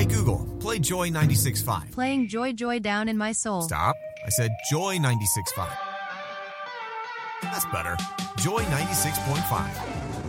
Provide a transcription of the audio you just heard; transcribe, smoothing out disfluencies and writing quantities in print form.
Google, play Joy 96.5. Playing Joy Joy down in my soul. Stop. I said Joy 96.5. That's better. Joy 96.5.